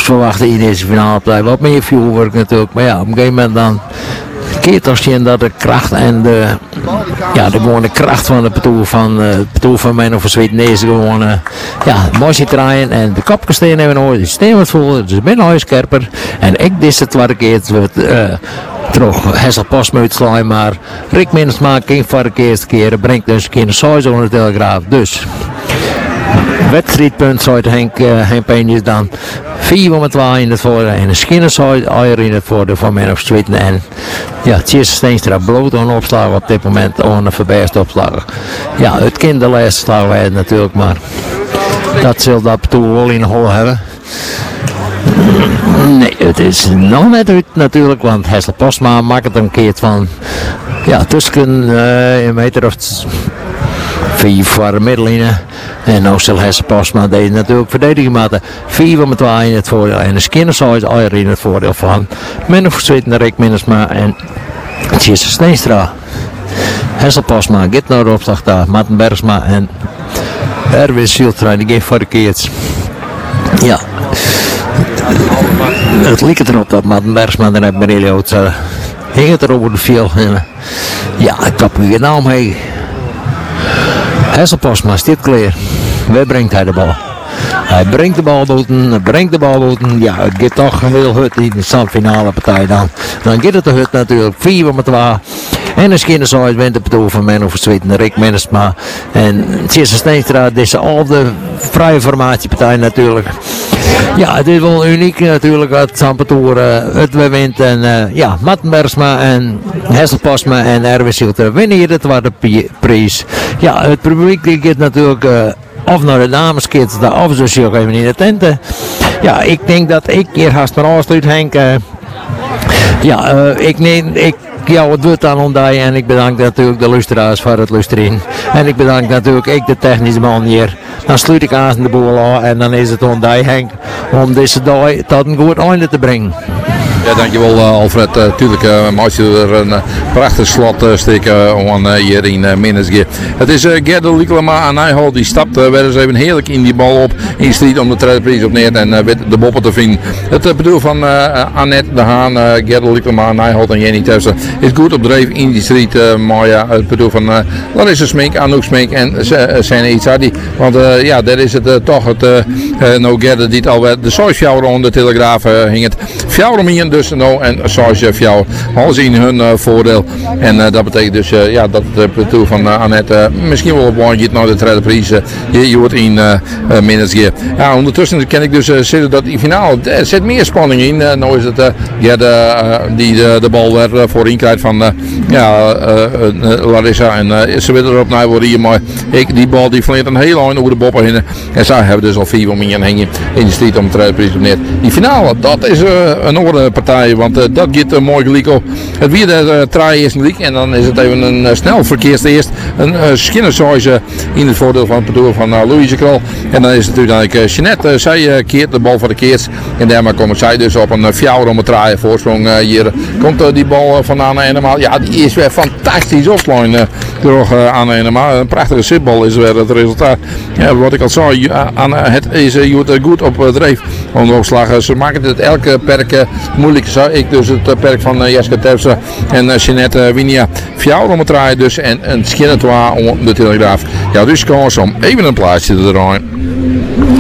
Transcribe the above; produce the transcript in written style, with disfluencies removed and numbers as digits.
verwachten in deze finale partij. Wat meer vuurwerk natuurlijk. Maar ja, op een gegeven moment dan keert als je dat de kracht en de gewone kracht van de partout van Men of Zweden is gewoon mooi draaien en de kopkesteen hebben we nooit. De steen wordt vol, dus ik ben nog scherper en ik dit het tweede keer terug Hessel Postma uitslaan, maar Rick Minnesma geen voor de eerste keer brengt dus geen saus onder de Telegraaf. Dus wedstrijdpunt zou Henk Peentjes dan 4-2 in het voordeel en een schinnenzooi eier in het voordeel van Men of Zweden. En ja, Tjesse Steenstra bloot een opslag op dit moment, een verbeest opslag. Ja, het kind de laatste slag wij natuurlijk, maar dat zal dat toe wel in de hol hebben. Nee, het is nog net uit natuurlijk, want Hessel Postma maakt het een keer van tussen een meter of 4 voor de middellijnen. En nou zal Hessel Postma deze natuurlijk verdedigen maken. 4-2 in het voordeel en de skinnersize eier in het voordeel van Men of Zweden, Rick Minnesma en Tjesse Steenstra. Hessel Postma gaat naar de opslag daar, Martin Bergsma en Erwin Zieltrein, die geeft voor de keert. Ja. Het lijkt erop dat Martin Bergsma er net beneden houdt. Hing het er over de field. Ja, ik heb u gedaan mee. Hessel Postma stipt klaar. Waar brengt hij de bal? Hij brengt de bal buiten. Ja, het gaat toch heel hut in de standfinale partij dan. Dan gaat het de hut natuurlijk 4-2. En de skinnerside wint de partout van Men of Zweden, Rick Minnesma. En Tjesse Steenstra, deze al de vrije formatiepartij natuurlijk. Ja, het is wel uniek natuurlijk dat Sampertoer het weer wint. En Martin Bergsma en Hessel Postma en Erwin Zieltrein winnen hier de tweede prijs. Ja, het publiek die gaat natuurlijk of naar de dameskids, of zo zie ik even in de tenten. Ja, ik denk dat ik hier haast maar afsluit, Henk. Het wordt aan ondij en ik bedank natuurlijk de luisteraars voor het luisteren. En ik bedank natuurlijk de technische man hier. Dan sluit ik aan de boel aan en dan is het ondij, Henk, om deze dag tot een goed einde te brengen. Ja, dankjewel Alfred. Tuurlijk mag je er een prachtig slot steken hier in Minnesge. Het is Gerda Liekelema aan Nijholt. Die stapt weer eens even heerlijk in die bal op. In strijd om de tweede prijs op neer en weet de boppen te vinden. Het bedoel van Annette de Haan, Gerda Liekelema, Nijholt en Jenny Tefse is goed op dreef in die strijd. Maar ja, het bedoel van Larissa Smink, Anouk Smink en Sene Itzadi. Want daar is het toch nou Gerda die het alweer de 6 jaar onder de Telegraaf hing het. 4 min dus nou en 6 jaar alles in hun voordeel. En dat betekent dus dat het bedoel van Annette misschien wel op een naar de tweede prijs je wordt in Minnesge. Ja, ondertussen ken ik dus zeggen dat die finale er zit meer spanning in. Nou is het die de bal weer voorin krijgt van Larissa en ze willen erop naar worden hier, maar die bal die vliegt een heel lang over de boppen heen en zij hebben dus al 4 miljoen hangen in de strijd om de tweede prijs op neer. Die finale, dat is een orde partij, want dat gaat mooi gelijk op. Het weer de traai is gelijk en dan is het even een snel verkeers eerst een skinnersize in het voordeel van het pardoel van Louise Krol en dan is het natuurlijk Jeanette, zij keert de bal voor de keers en daarmee komt zij dus op een 4 om het draaien voorsprong. Hier komt die bal van Anne Enema. Ja, die is weer fantastisch offline door Anne Enema. Een prachtige zitbal is weer het resultaat. Ja, wat ik al zei, Anne het is goed op dreef. Want opslag, ze maken het elke perk moeilijk. Zou ik dus het perk van Jeske Tefse en Jeanette Winia 4 om het draaien dus en een skinner om de Telegraaf. Ja, dus kans om even een plaatsje te draaien.